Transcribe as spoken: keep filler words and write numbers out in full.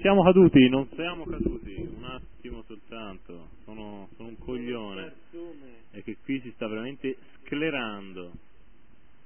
siamo caduti, non siamo caduti, un attimo soltanto, sono, sono un coglione, è che qui si sta veramente sclerando.